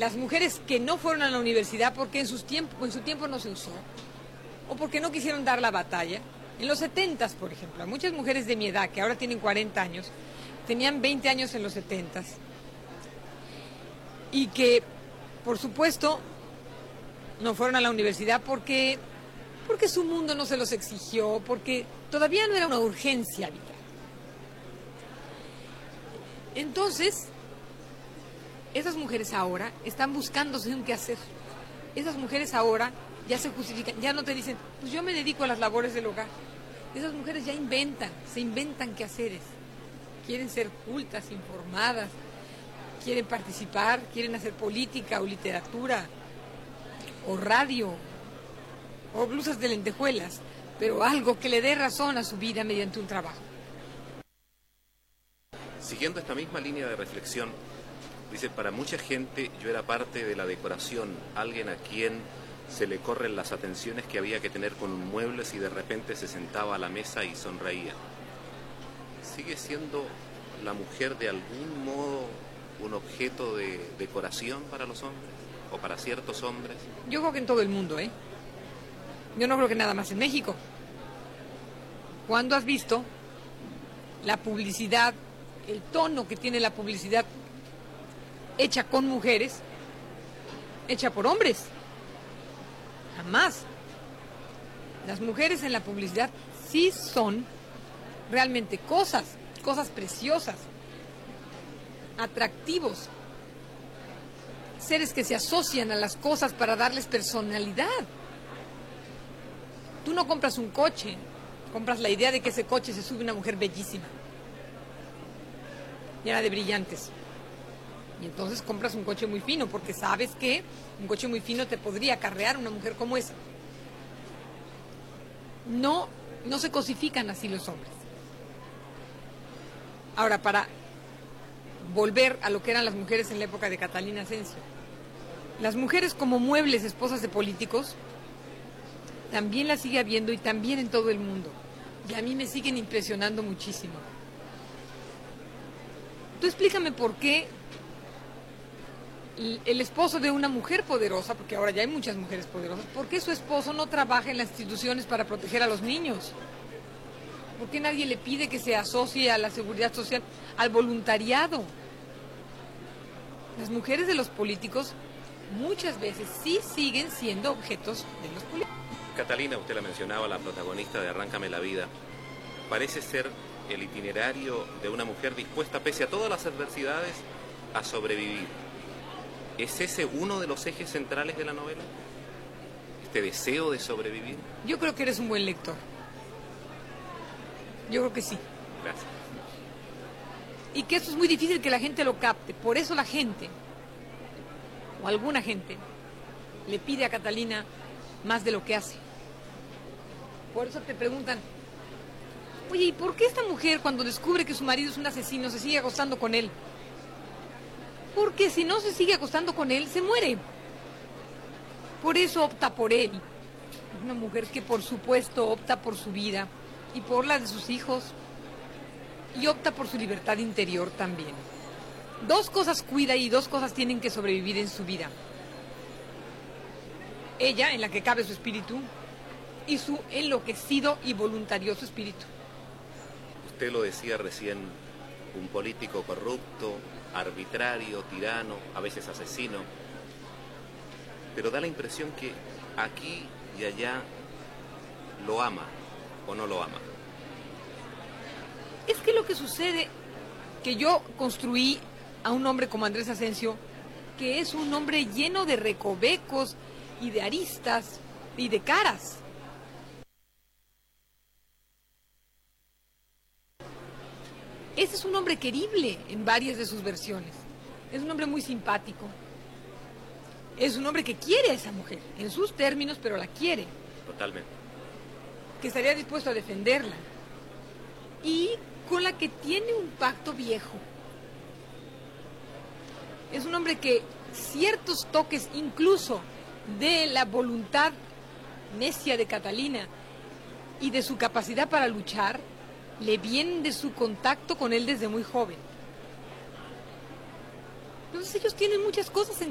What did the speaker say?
las mujeres que no fueron a la universidad porque en su tiempo no se usó, o porque no quisieron dar la batalla. En los 70s, por ejemplo, muchas mujeres de mi edad, que ahora tienen 40 años, tenían 20 años en los 70s, y que, por supuesto, no fueron a la universidad porque su mundo no se los exigió, porque todavía no era una urgencia vital. Entonces, esas mujeres ahora están buscándose un qué hacer. Esas mujeres ahora ya se justifican, ya no te dicen, pues yo me dedico a las labores del hogar. Esas mujeres ya se inventan quehaceres. Quieren ser cultas, informadas, quieren participar, quieren hacer política o literatura, o radio, o blusas de lentejuelas, pero algo que le dé razón a su vida mediante un trabajo. Siguiendo esta misma línea de reflexión, dice, para mucha gente yo era parte de la decoración, alguien a quien se le corren las atenciones que había que tener con un mueble si de repente se sentaba a la mesa y sonreía. ¿Sigue siendo la mujer de algún modo un objeto de decoración para los hombres o para ciertos hombres? Yo creo que en todo el mundo, ¿eh? Yo no creo que nada más en México. ¿Cuándo has visto la publicidad, el tono que tiene la publicidad hecha con mujeres, hecha por hombres? Jamás. Las mujeres en la publicidad sí son realmente cosas preciosas, atractivos, seres que se asocian a las cosas para darles personalidad. Tú no compras un coche, compras la idea de que ese coche se sube una mujer bellísima, llena de brillantes. Y entonces compras un coche muy fino, porque sabes que un coche muy fino te podría acarrear una mujer como esa. No se cosifican así los hombres. Ahora, para volver a lo que eran las mujeres en la época de Catalina Asensio, las mujeres como muebles, esposas de políticos, también las sigue habiendo y también en todo el mundo. Y a mí me siguen impresionando muchísimo. Tú explícame por qué el esposo de una mujer poderosa, porque ahora ya hay muchas mujeres poderosas, ¿por qué su esposo no trabaja en las instituciones para proteger a los niños? ¿Por qué nadie le pide que se asocie a la seguridad social, al voluntariado? Las mujeres de los políticos muchas veces sí siguen siendo objetos de los políticos. Catalina, usted la mencionaba, la protagonista de Arráncame la vida, parece ser el itinerario de una mujer dispuesta, pese a todas las adversidades, a sobrevivir. ¿Es ese uno de los ejes centrales de la novela? ¿Este deseo de sobrevivir? Yo creo que eres un buen lector. Yo creo que sí. Gracias. Y que eso es muy difícil que la gente lo capte. Por eso la gente, o alguna gente, le pide a Catalina más de lo que hace. Por eso te preguntan, oye, ¿y por qué esta mujer cuando descubre que su marido es un asesino se sigue acostando con él? Porque si no se sigue acostando con él, se muere. Por eso opta por él. Es una mujer que por supuesto opta por su vida y por la de sus hijos y opta por su libertad interior también. Dos cosas cuida y dos cosas tienen que sobrevivir en su vida. Ella, en la que cabe su espíritu, y su enloquecido y voluntarioso espíritu. Usted lo decía recién, un político corrupto, arbitrario, tirano, a veces asesino, pero da la impresión que aquí y allá lo ama o no lo ama. Es que lo que sucede, que yo construí a un hombre como Andrés Asensio, que es un hombre lleno de recovecos y de aristas y de caras. Ese es un hombre querible en varias de sus versiones. Es un hombre muy simpático. Es un hombre que quiere a esa mujer, en sus términos, pero la quiere. Totalmente. Que estaría dispuesto a defenderla. Y con la que tiene un pacto viejo. Es un hombre que ciertos toques, incluso de la voluntad necia de Catalina y de su capacidad para luchar, le vienen de su contacto con él desde muy joven. Entonces ellos tienen muchas cosas en